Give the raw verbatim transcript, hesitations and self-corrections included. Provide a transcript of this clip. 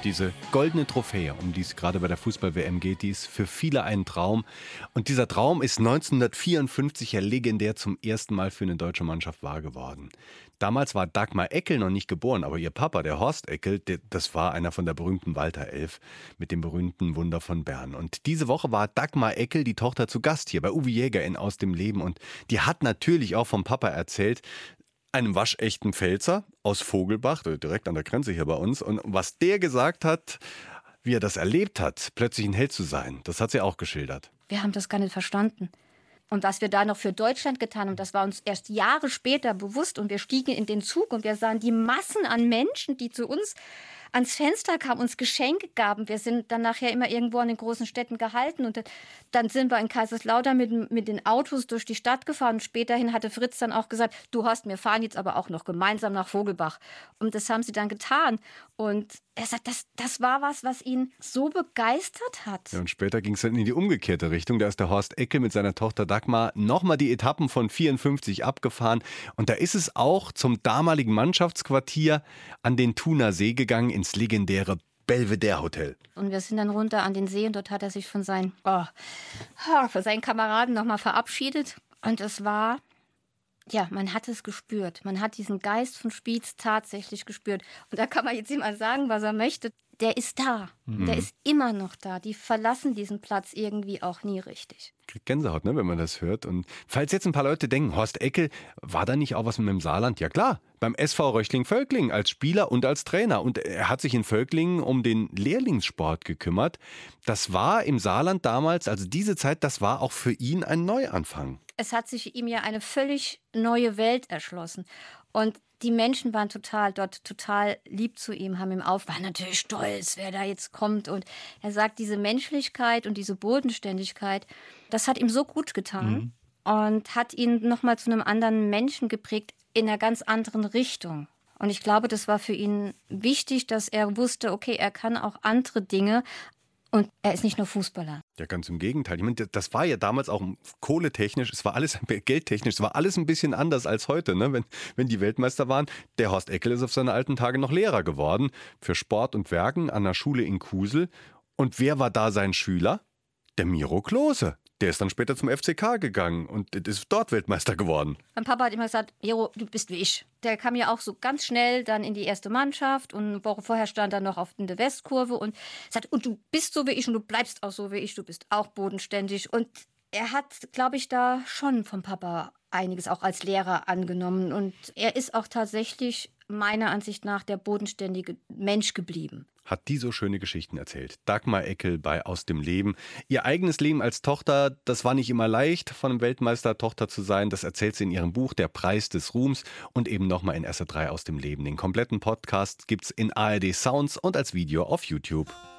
Diese goldene Trophäe, um die es gerade bei der Fußball-W M geht, die ist für viele ein Traum. Und dieser Traum ist neunzehnhundertvierundfünfzig ja legendär zum ersten Mal für eine deutsche Mannschaft wahr geworden. Damals war Dagmar Eckel noch nicht geboren, aber ihr Papa, der Horst Eckel, der, das war einer von der berühmten Walter Elf mit dem berühmten Wunder von Bern. Und diese Woche war Dagmar Eckel, die Tochter, zu Gast hier bei Uwe Jäger in Aus dem Leben. Und die hat natürlich auch vom Papa erzählt, einem waschechten Pfälzer aus Vogelbach, direkt an der Grenze hier bei uns. Und was der gesagt hat, wie er das erlebt hat, plötzlich ein Held zu sein, das hat sie auch geschildert. Wir haben das gar nicht verstanden. Und was wir da noch für Deutschland getan haben, das war uns erst Jahre später bewusst. Und wir stiegen in den Zug und wir sahen die Massen an Menschen, die zu uns ans Fenster kamen, uns Geschenke gaben. Wir sind dann nachher immer irgendwo an den großen Städten gehalten. Und dann sind wir in Kaiserslautern mit, mit den Autos durch die Stadt gefahren. Und späterhin hatte Fritz dann auch gesagt, du Horst, wir fahren jetzt aber auch noch gemeinsam nach Vogelbach. Und das haben sie dann getan. Und er sagt, das, das war was, was ihn so begeistert hat. Ja, und später ging es dann in die umgekehrte Richtung. Da ist der Horst Eckel mit seiner Tochter Dagmar nochmal die Etappen von vierundfünfzig abgefahren. Und da ist es auch zum damaligen Mannschaftsquartier an den Thuner See gegangen, ins legendäre Belvedere Hotel. Und wir sind dann runter an den See und dort hat er sich von seinen, oh, von seinen Kameraden nochmal verabschiedet. Und es war... Ja, man hat es gespürt. Man hat diesen Geist von Spiez tatsächlich gespürt. Und da kann man jetzt jemand sagen, was er möchte. Der ist da. Mhm. Der ist immer noch da. Die verlassen diesen Platz irgendwie auch nie richtig. Kriegt Gänsehaut, ne, wenn man das hört. Und falls jetzt ein paar Leute denken, Horst Eckel, war da nicht auch was mit dem Saarland? Ja klar, beim S V Röchling-Völklingen als Spieler und als Trainer. Und er hat sich in Völklingen um den Lehrlingssport gekümmert. Das war im Saarland damals, also diese Zeit, das war auch für ihn ein Neuanfang. Es hat sich ihm ja eine völlig neue Welt erschlossen. Und die Menschen waren total dort total lieb zu ihm, haben ihm auf, waren natürlich stolz, wer da jetzt kommt. Und er sagt, diese Menschlichkeit und diese Bodenständigkeit, das hat ihm so gut getan mhm. und hat ihn nochmal zu einem anderen Menschen geprägt, in einer ganz anderen Richtung. Und ich glaube, das war für ihn wichtig, dass er wusste, okay, er kann auch andere Dinge. Und er ist nicht nur Fußballer. Ja, ganz im Gegenteil. Ich meine, das war ja damals auch kohletechnisch, es war alles geldtechnisch, es war alles ein bisschen anders als heute, ne? Wenn, wenn die Weltmeister waren. Der Horst Eckel ist auf seine alten Tage noch Lehrer geworden für Sport und Werken an der Schule in Kusel. Und wer war da sein Schüler? Der Miro Klose. Der ist dann später zum F C K gegangen und ist dort Weltmeister geworden. Mein Papa hat immer gesagt, Miro, du bist wie ich. Der kam ja auch so ganz schnell dann in die erste Mannschaft und eine Woche vorher stand er noch auf in der Westkurve und sagt, und du bist so wie ich und du bleibst auch so wie ich, du bist auch bodenständig. Und er hat, glaube ich, da schon vom Papa einiges auch als Lehrer angenommen. Und er ist auch tatsächlich meiner Ansicht nach der bodenständige Mensch geblieben. Hat die so schöne Geschichten erzählt. Dagmar Eckel bei Aus dem Leben. Ihr eigenes Leben als Tochter, das war nicht immer leicht, von einem Weltmeister Tochter zu sein. Das erzählt sie in ihrem Buch Der Preis des Ruhms und eben nochmal in S R drei Aus dem Leben. Den kompletten Podcast gibt's in A R D Sounds und als Video auf YouTube.